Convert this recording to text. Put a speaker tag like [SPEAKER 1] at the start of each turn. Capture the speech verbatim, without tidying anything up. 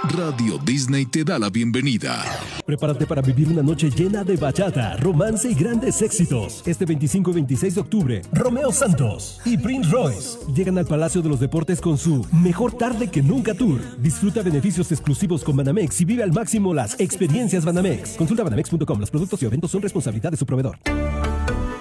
[SPEAKER 1] Radio Disney te da la bienvenida.
[SPEAKER 2] Prepárate para vivir una noche llena de bachata, romance y grandes éxitos. Este veinticinco y veintiséis de octubre, Romeo Santos y Prince Royce llegan al Palacio de los Deportes con su Mejor Tarde que Nunca Tour. Disfruta beneficios exclusivos con Banamex y vive al máximo las experiencias Banamex. Consulta banamex punto com. Los productos y eventos son responsabilidad de su proveedor.